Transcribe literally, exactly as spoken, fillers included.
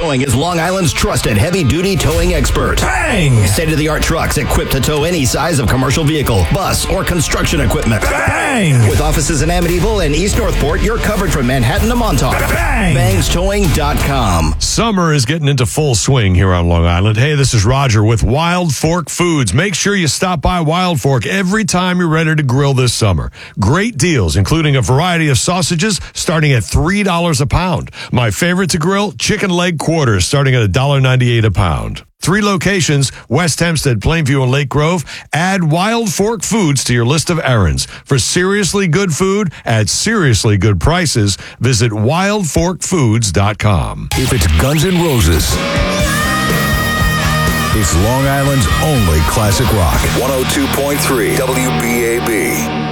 Towing is Long Island's trusted heavy-duty towing expert. Bang! State-of-the-art trucks equipped to tow any size of commercial vehicle, bus, or construction equipment. Bang! With offices in Amityville and East Northport, you're covered from Manhattan to Montauk. Bang! bangs towing dot com. Summer is getting into full swing here on Long Island. Hey, this is Roger with Wild Fork Foods. Make sure you stop by Wild Fork every time you're ready to grill this summer. Great deals, including a variety of sausages starting at three dollars a pound. My favorite to grill, chicken leg quarters starting at one dollar ninety-eight a pound. Three locations, West Hempstead, Plainview, and Lake Grove. Add Wild Fork Foods to your list of errands. For seriously good food at seriously good prices, visit wild fork foods dot com. If it's Guns N' Roses, it's Long Island's only classic rock. one oh two point three W B A B.